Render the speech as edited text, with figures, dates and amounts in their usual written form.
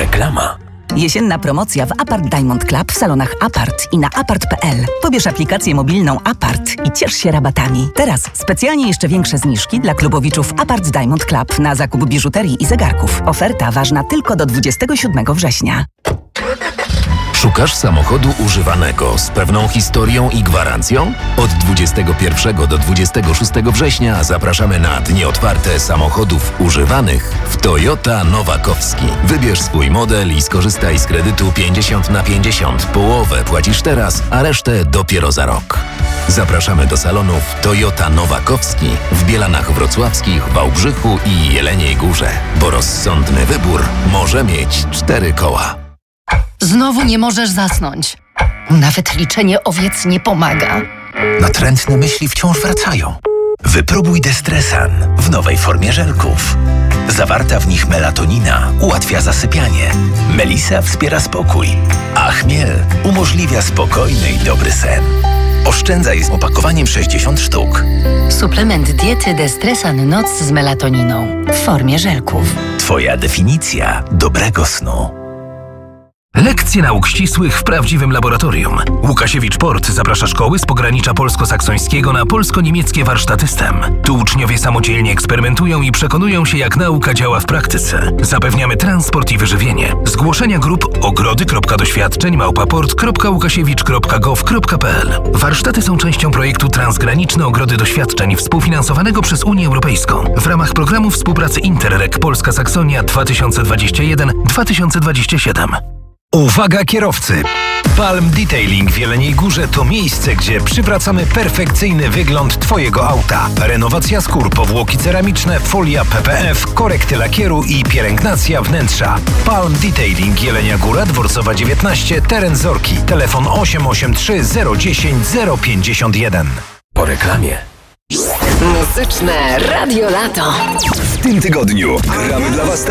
Reklama. Jesienna promocja w Apart Diamond Club w salonach Apart i na apart.pl. Pobierz aplikację mobilną Apart i ciesz się rabatami. Teraz specjalnie jeszcze większe zniżki dla klubowiczów Apart Diamond Club na zakup biżuterii i zegarków. Oferta ważna tylko do 27 września. Szukasz samochodu używanego z pewną historią i gwarancją? Od 21 do 26 września zapraszamy na dni otwarte samochodów używanych w Toyota Nowakowski. Wybierz swój model i skorzystaj z kredytu 50/50. Połowę płacisz teraz, a resztę dopiero za rok. Zapraszamy do salonów Toyota Nowakowski w Bielanach Wrocławskich, Wałbrzychu i Jeleniej Górze, bo rozsądny wybór może mieć 4 koła. Znowu nie możesz zasnąć. Nawet liczenie owiec nie pomaga. Natrętne myśli wciąż wracają. Wypróbuj Destresan w nowej formie żelków. Zawarta w nich melatonina ułatwia zasypianie. Melisa wspiera spokój, a chmiel umożliwia spokojny i dobry sen. Oszczędzaj z opakowaniem 60 sztuk. Suplement diety Destresan Noc z melatoniną w formie żelków. Twoja definicja dobrego snu. Lekcje nauk ścisłych w prawdziwym laboratorium. Łukasiewicz Port zaprasza szkoły z pogranicza polsko-saksońskiego na polsko-niemieckie warsztaty STEM. Tu uczniowie samodzielnie eksperymentują i przekonują się, jak nauka działa w praktyce. Zapewniamy transport i wyżywienie. Zgłoszenia grup ogrody.doświadczeń@port.łukasiewicz.gov.pl. Warsztaty są częścią projektu Transgraniczne Ogrody Doświadczeń współfinansowanego przez Unię Europejską w ramach programu współpracy Interreg Polska Saksonia 2021-2027. Uwaga kierowcy! Palm Detailing w Jeleniej Górze to miejsce, gdzie przywracamy perfekcyjny wygląd Twojego auta. Renowacja skór, powłoki ceramiczne, folia PPF, korekty lakieru i pielęgnacja wnętrza. Palm Detailing Jelenia Góra, Dworcowa 19, teren Zorki. Telefon 883 010 051. Po reklamie. Muzyczne Radio Lato. W tym tygodniu gramy dla Was